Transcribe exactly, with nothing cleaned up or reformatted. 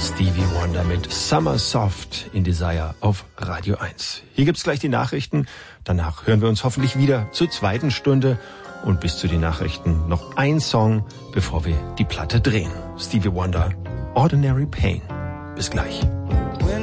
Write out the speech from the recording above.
Stevie Wonder mit Summer Soft in Desire auf Radio eins. Hier gibt's gleich die Nachrichten. Danach hören wir uns hoffentlich wieder zur zweiten Stunde. Und bis zu den Nachrichten noch ein Song, bevor wir die Platte drehen. Stevie Wonder, Ordinary Pain. Bis gleich.